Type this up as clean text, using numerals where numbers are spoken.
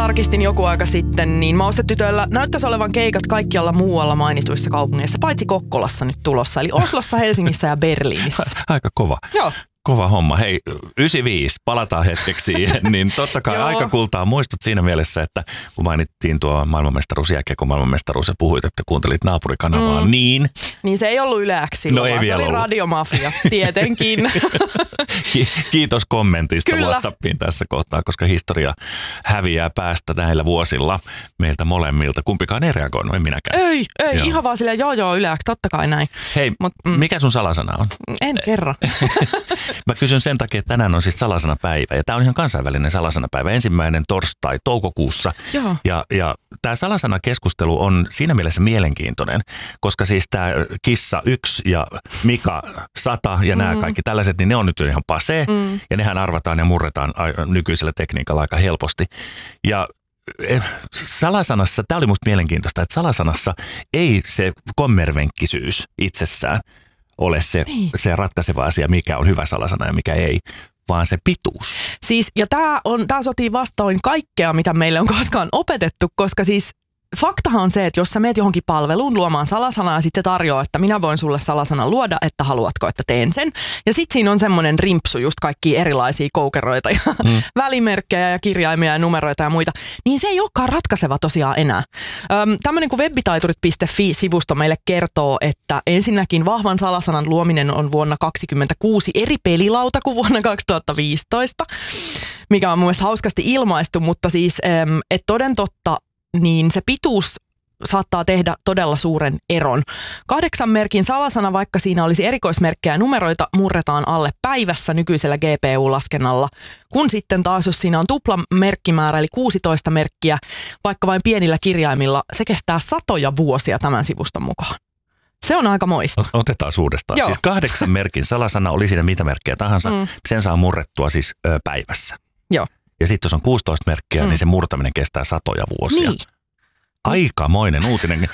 tarkistin joku aika sitten, niin Maustetytöillä näyttäisi olevan keikat kaikkialla muualla mainituissa kaupungeissa, paitsi Kokkolassa nyt tulossa, eli Oslossa, Helsingissä ja Berliinissä. Aika kova. Joo. Kova homma. Hei, 95, palataan hetkeksi siihen, niin totta kai aika kultaa muistut siinä mielessä, että kun mainittiin tuo maailmanmestaruus, jääkiekon maailmanmestaruus ja puhuit, että kuuntelit naapurikanavaa, niin... Niin se ei ollut Yle X silloin, ei vaan se oli ollut. Radiomafia, tietenkin. Kiitos kommentista Kyllä. WhatsAppiin tässä kohtaa, koska historia häviää päästä näillä vuosilla meiltä molemmilta. Kumpikaan ei reagoinut, en minäkään. Ei, ihan vaan silleen, joo, Yle X, totta kai näin. Hei, mikä sun salasana on? En kerro. Mä kysyn sen takia, että tänään on siis salasanapäivä ja tämä on ihan kansainvälinen salasanapäivä. 1. torstai toukokuussa. Joo. Ja tämä salasanakeskustelu on siinä mielessä mielenkiintoinen, koska siis tämä Kissa 1 ja Mika 100 ja nämä kaikki tällaiset, niin ne on nyt ihan pasee ja nehän arvataan ja murretaan nykyisellä tekniikalla aika helposti. Ja salasanassa, tämä oli musta mielenkiintoista, että salasanassa ei se kommervenkkisyys itsessään ole se ratkaiseva asia, mikä on hyvä salasana ja mikä ei, vaan se pituus. Siis, ja tää sotii vastoin kaikkea, mitä meille on koskaan opetettu, koska siis faktahan on se, että jos sä meet johonkin palveluun luomaan salasanaa ja sitten se tarjoaa, että minä voin sulle salasanan luoda, että haluatko, että teen sen. Ja sitten siinä on semmoinen rimpsu, just kaikki erilaisia koukeroita ja välimerkkejä ja kirjaimia ja numeroita ja muita. Niin se ei olekaan ratkaiseva tosiaan enää. Tämmöinen kuin webitaiturit.fi-sivusto meille kertoo, että ensinnäkin vahvan salasanan luominen on vuonna 2026 eri pelilauta kuin vuonna 2015, mikä on mun mielestä hauskasti ilmaistu, mutta siis, että toden totta, niin se pituus saattaa tehdä todella suuren eron. 8 merkin salasana, vaikka siinä olisi erikoismerkkejä ja numeroita, murretaan alle päivässä nykyisellä GPU-laskennalla. Kun sitten taas, jos siinä on tupla merkkimäärä, eli 16 merkkiä, vaikka vain pienillä kirjaimilla, se kestää satoja vuosia tämän sivuston mukaan. Se on aika moista. Otetaan uudestaan. Joo. Siis 8 merkin salasana, oli siinä mitä merkkejä tahansa, sen saa murrettua siis päivässä. Joo. Ja sitten jos on 16 merkkiä, niin se murtaminen kestää satoja vuosia. Niin. Aikamoinen uutinen.